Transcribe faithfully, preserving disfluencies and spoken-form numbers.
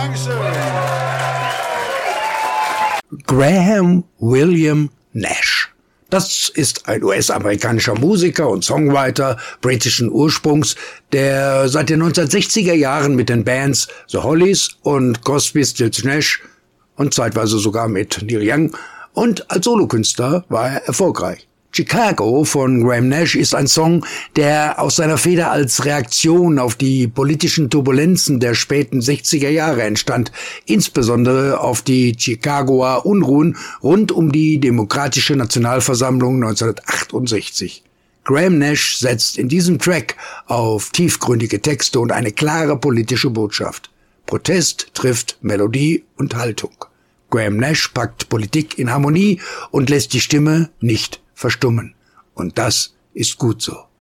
Dankeschön. Graham William Nash. Das ist ein U S-amerikanischer Musiker und Songwriter britischen Ursprungs, der seit den neunzehnhundertsechziger Jahren mit den Bands The Hollies und Crosby, Stills Nash und zeitweise sogar mit Neil Young und als Solokünstler war er erfolgreich. Chicago von Graham Nash ist ein Song, der aus seiner Feder als Reaktion auf die politischen Turbulenzen der späten sechziger Jahre entstand, insbesondere auf die Chicagoer Unruhen rund um die Demokratische Nationalversammlung neunzehnhundertachtundsechzig. Graham Nash setzt in diesem Track auf tiefgründige Texte und eine klare politische Botschaft. Protest trifft Melodie und Haltung. Graham Nash packt Politik in Harmonie und lässt die Stimme nicht verstummen. Und das ist gut so.